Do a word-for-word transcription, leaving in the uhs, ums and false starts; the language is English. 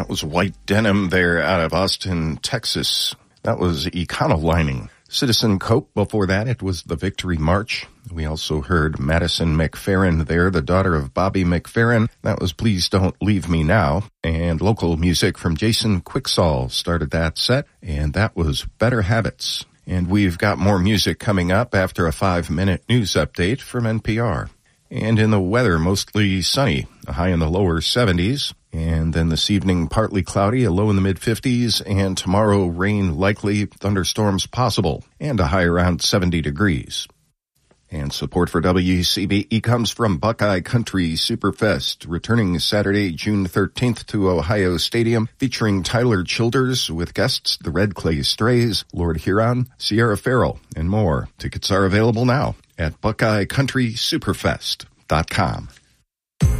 That was White Denim there out of Austin, Texas. That was Econolining. Citizen Cope before that, it was the Victory March. We also heard Madison McFerrin there, the daughter of Bobby McFerrin. That was Please Don't Leave Me Now. And local music from Jason Quicksall started that set, and that was Better Habits. And we've got more music coming up after a five-minute news update from N P R. And in the weather, mostly sunny, a high in the lower seventies. And then this evening, partly cloudy, a low in the mid-fifties. And tomorrow, rain likely, thunderstorms possible, and a high around seventy degrees. And support for W C B E comes from Buckeye Country Superfest, returning Saturday, June thirteenth to Ohio Stadium, featuring Tyler Childers with guests the Red Clay Strays, Lord Huron, Sierra Farrell, and more. Tickets are available now at buckeye country superfest dot com.